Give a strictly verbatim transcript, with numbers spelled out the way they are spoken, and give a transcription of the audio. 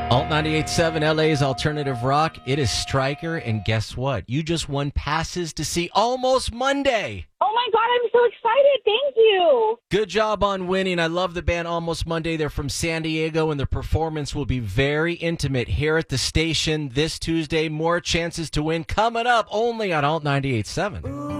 Alt ninety-eight point seven, L A's alternative rock. It is Stryker, and guess what? You just won passes to see Almost Monday. Oh, my God, I'm so excited. Thank you. Good job on winning. I love the band Almost Monday. They're from San Diego, and their performance will be very intimate here at the station this Tuesday. More chances to win coming up only on Alt ninety-eight point seven.